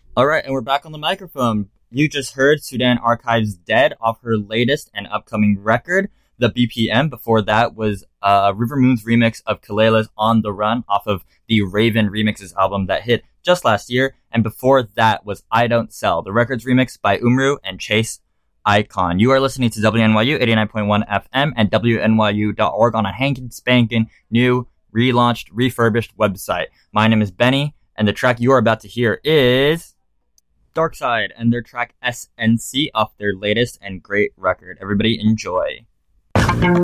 All right, and we're back on the microphone. You just heard Sudan Archives Dead off her latest and upcoming record, The BPM. Before that was River Moon's remix of Kalela's On the Run off of the Raven Remixes album that hit just last year. And before that was I Don't Sell, the record's remix by Umru and Chase Icon. You are listening to WNYU 89.1 FM and WNYU.org on a hankin' spankin' new, relaunched, refurbished website. My name is Benny, and the track you are about to hear is Darkside and their track SNC off their latest and great record. Everybody enjoy.